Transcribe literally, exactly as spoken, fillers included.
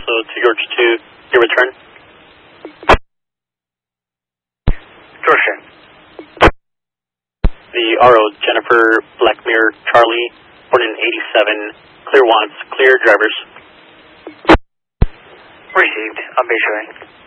also to George two, your return. George. The R O, Jennifer Blackmere Charlie, born in eighty-seven, clear wants, clear drivers. Received, I'll be sure.